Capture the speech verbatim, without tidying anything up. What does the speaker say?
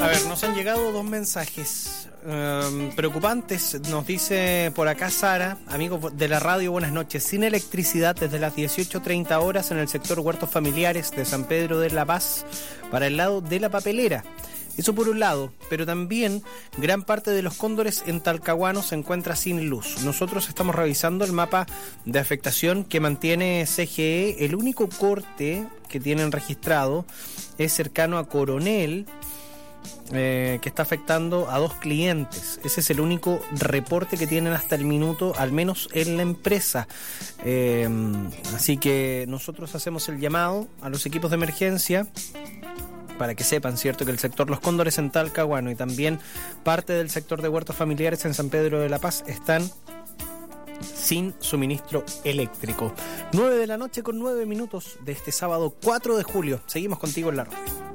A ver, nos han llegado dos mensajes um, preocupantes. Nos dice por acá Sara, amigos de la radio, buenas noches. Sin electricidad desde las dieciocho treinta horas en el sector Huertos Familiares de San Pedro de la Paz para el lado de la papelera. Eso por un lado, pero también gran parte de los cóndores en Talcahuano se encuentra sin luz. Nosotros estamos revisando el mapa de afectación que mantiene C G E. El único corte que tienen registrado es cercano a Coronel, eh, que está afectando a dos clientes. Ese es el único reporte que tienen hasta el minuto, al menos en la empresa. Eh, así que nosotros hacemos el llamado a los equipos de emergencia para que sepan, ¿cierto?, que el sector Los Cóndores en Talcahuano y también parte del sector de Huertos Familiares en San Pedro de la Paz están sin suministro eléctrico. nueve de la noche con nueve minutos de este sábado cuatro de julio. Seguimos contigo en la radio.